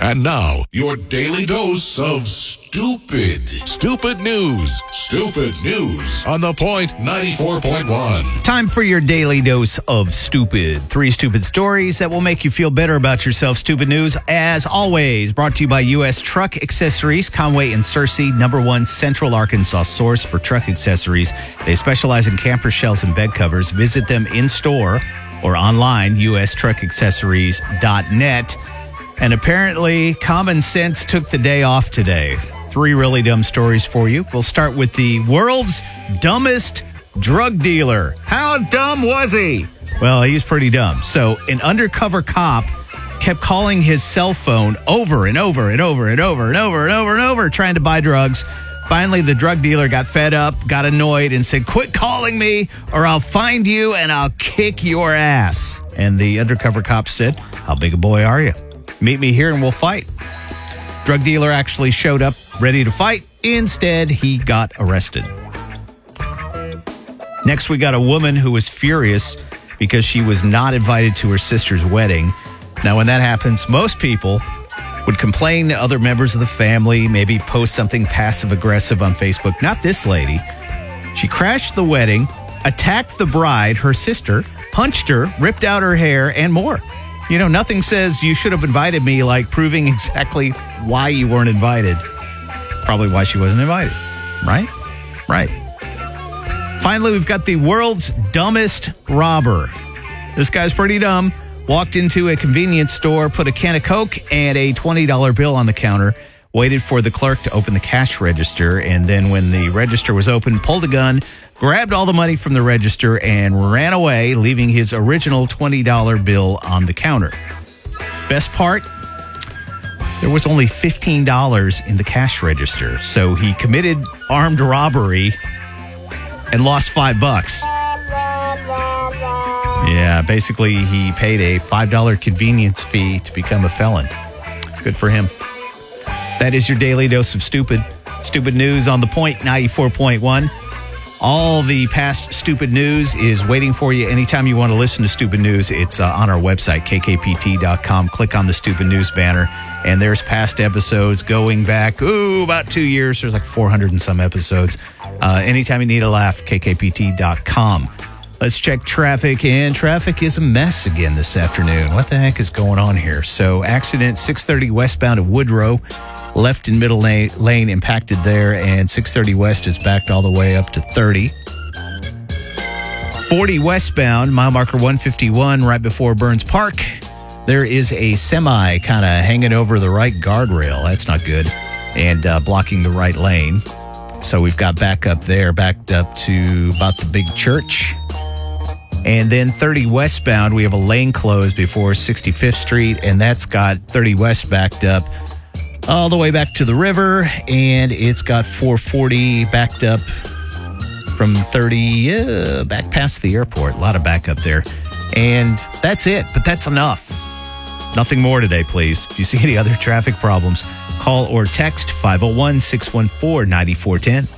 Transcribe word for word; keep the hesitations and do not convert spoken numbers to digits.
And now, your daily dose of stupid. Stupid news. Stupid news on The Point ninety-four point one. Time for your daily dose of stupid. Three stupid stories that will make you feel better about yourself. Stupid news, as always, brought to you by U S Truck Accessories, Conway and Searcy, number one Central Arkansas source for truck accessories. They specialize in camper shells and bed covers. Visit them in store or online, U S truck accessories dot net. And apparently, common sense took the day off today. Three really dumb stories for you. We'll start with the world's dumbest drug dealer. How dumb was he? Well, he was pretty dumb. So an undercover cop kept calling his cell phone over and over and over and over and over and over and over trying to buy drugs. Finally, the drug dealer got fed up, got annoyed, and said, "Quit calling me or I'll find you and I'll kick your ass." And the undercover cop said, "How big a boy are you? Meet me here and we'll fight." Drug dealer actually showed up ready to fight. Instead, he got arrested. Next, we got a woman who was furious because she was not invited to her sister's wedding. Now, when that happens, most people would complain to other members of the family, maybe post something passive-aggressive on Facebook. Not this lady. She crashed the wedding, attacked the bride, her sister, punched her, ripped out her hair, and more. You know, nothing says you should have invited me like proving exactly why you weren't invited. Probably why she wasn't invited. Right? Right. Finally, we've got the world's dumbest robber. This guy's pretty dumb. Walked into a convenience store, put a can of Coke and a twenty dollar bill on the counter, waited for the clerk to open the cash register, and then when the register was open, pulled a gun, grabbed all the money from the register, and ran away, leaving his original twenty dollar bill on the counter. Best part, there was only fifteen dollars in the cash register, so he committed armed robbery and lost five bucks. Yeah, basically he paid a five dollar convenience fee to become a felon. Good for him. That is your daily dose of stupid. Stupid news on The Point ninety-four point one. All the past stupid news is waiting for you. Anytime you want to listen to stupid news, it's uh, on our website, K K P T dot com. Click on the stupid news banner, and there's past episodes going back, ooh, about two years. There's like four hundred and some episodes. Uh, anytime you need a laugh, K K P T dot com. Let's check traffic, and traffic is a mess again this afternoon. What the heck is going on here? So, accident six thirty westbound of Woodrow. Left and middle lane, lane impacted there, and six thirty west is backed all the way up to thirty. forty westbound, mile marker one fifty-one, right before Burns Park. There is a semi kind of hanging over the right guardrail. That's not good. And uh, blocking the right lane. So we've got backup there, backed up to about the big church. And then thirty westbound, we have a lane closed before sixty-fifth Street, and that's got thirty west backed up all the way back to the river, and it's got four forty backed up from thirty uh, back past the airport. A lot of backup there. And that's it, but that's enough. Nothing more today, please. If you see any other traffic problems, call or text five oh one, six one four, nine four one oh.